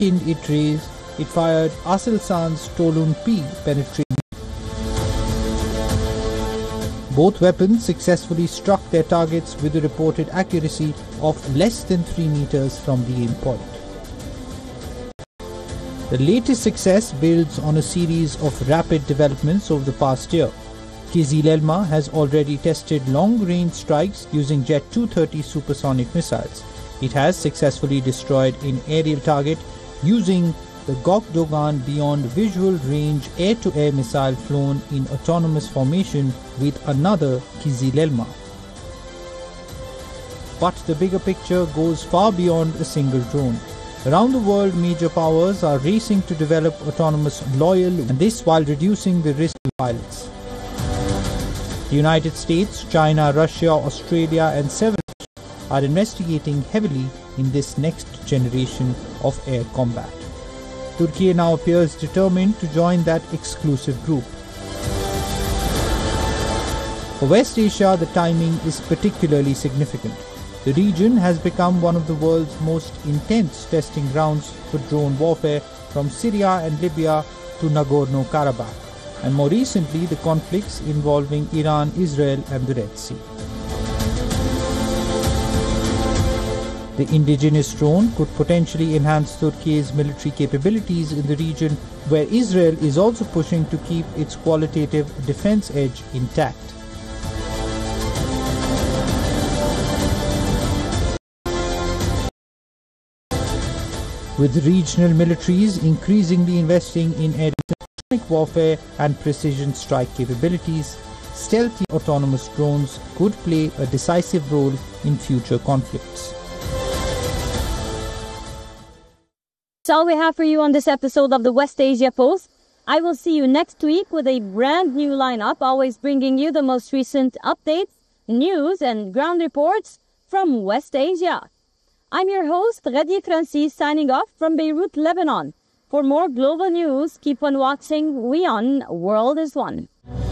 it fired Aselsan's Tolun P penetrating. Both weapons successfully struck their targets with a reported accuracy of less than 3 meters from the aim point. The latest success builds on a series of rapid developments over the past year. Kizil-Elma has already tested long-range strikes using Jet 230 supersonic missiles. It has successfully destroyed an aerial target using the Gokdogan Beyond Visual Range air-to-air missile flown in autonomous formation with another Kizil-Elma. But the bigger picture goes far beyond a single drone. Around the world, major powers are racing to develop autonomous loyal, and this while reducing the risk of violence. The United States, China, Russia, Australia and several are investigating heavily in this next generation of air combat. Turkey now appears determined to join that exclusive group. For West Asia, the timing is particularly significant. The region has become one of the world's most intense testing grounds for drone warfare, from Syria and Libya to Nagorno-Karabakh, and more recently the conflicts involving Iran, Israel and the Red Sea. The indigenous drone could potentially enhance Turkey's military capabilities in the region, where Israel is also pushing to keep its qualitative defense edge intact. With regional militaries increasingly investing in air warfare and precision strike capabilities, stealthy autonomous drones could play a decisive role in future conflicts. That's all we have for you on this episode of the West Asia Post. I will see you next week with a brand new lineup, always bringing you the most recent updates, news and ground reports from West Asia. I'm your host, Radhi Francis, signing off from Beirut, Lebanon. For more global news, keep on watching WION World is One.